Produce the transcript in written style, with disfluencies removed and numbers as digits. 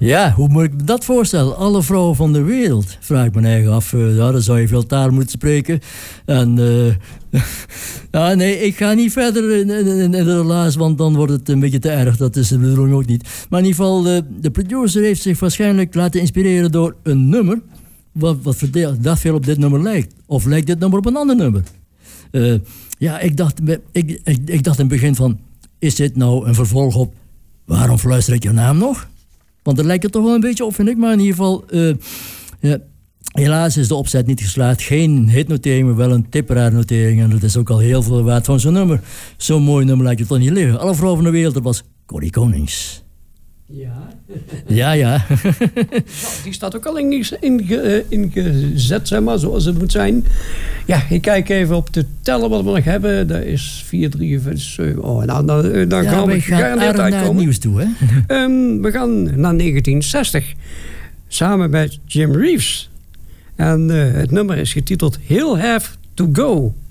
Ja, hoe moet ik me dat voorstellen? Alle vrouwen van de wereld, vraag ik me eigen af. Ja, dan zou je veel taal moeten spreken. En ja, nee, ik ga niet verder in de relatie, want dan wordt het een beetje te erg. Dat is de bedoeling ook niet. Maar in ieder geval, de producer heeft zich waarschijnlijk laten inspireren door een nummer wat verdeeld veel op dit nummer lijkt. Of lijkt dit nummer op een ander nummer? Ja, ik dacht in het begin van, is dit nou een vervolg op Waarom fluister ik je naam nog? Want daar lijkt het toch wel een beetje op, vind ik. Maar in ieder geval, helaas is de opzet niet geslaagd. Geen hitnotering, maar wel een tipperaar-notering. En dat is ook al heel veel waard van zo'n nummer. Zo'n mooi nummer lijkt het toch niet liggen. Alle vrouwen van de wereld, dat was Corrie Konings. Ja. Ja. Die staat ook al ingezet, zeg maar, zoals het moet zijn. Ja, ik kijk even op de teller wat we nog hebben. Dat is 4, 3, 5, 7. Oh, dan gaan we gegarandeerd uitkomen. Naar het nieuws toe, hè? We gaan naar 1960. Samen met Jim Reeves. En het nummer is getiteld He'll Have to Go.